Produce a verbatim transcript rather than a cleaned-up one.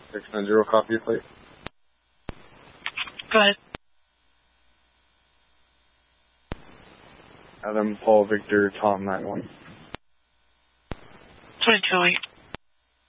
six nine zero, copy your plate. Go ahead. Adam, Paul, Victor, Tom, nine one. twenty-two eight.